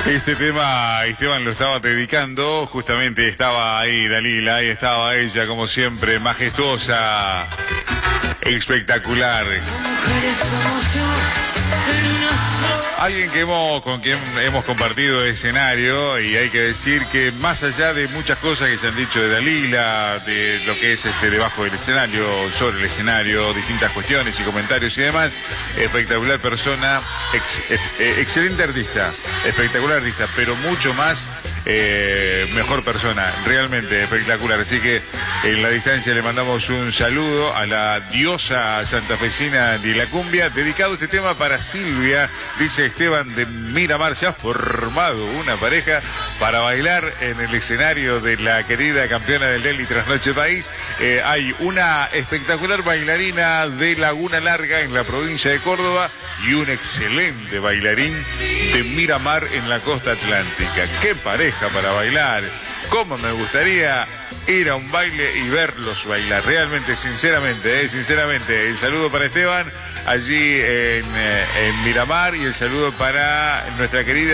Este tema Esteban lo estaba dedicando, justamente estaba ahí Dalila, ahí estaba ella como siempre, majestuosa, espectacular. Alguien con quien hemos compartido escenario, y hay que decir que más allá de muchas cosas que se han dicho de Dalila, de lo que es debajo del escenario, sobre el escenario, distintas cuestiones y comentarios y demás, espectacular persona, excelente artista, espectacular artista, pero mucho más mejor persona, realmente espectacular. Así que en la distancia le mandamos un saludo a la diosa santafesina de la cumbia, dedicado este tema para Silvia. Dice Esteban de Miramar: se ha formado una pareja para bailar en el escenario de la querida campeona del Delhi Trasnoche País. Hay una espectacular bailarina de Laguna Larga en la provincia de Córdoba y un excelente bailarín de Miramar en la costa atlántica. ¡Qué pareja para bailar! ¡Cómo me gustaría ir a un baile y verlos bailar! Realmente, sinceramente, sinceramente. El saludo para Esteban allí en Miramar, y el saludo para nuestra querida